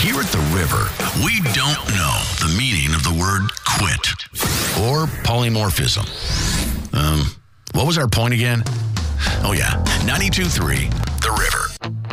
Here at the River, we don't know the meaning of the word quit or polymorphism. What was our point again? Oh, yeah, 92.3, The River.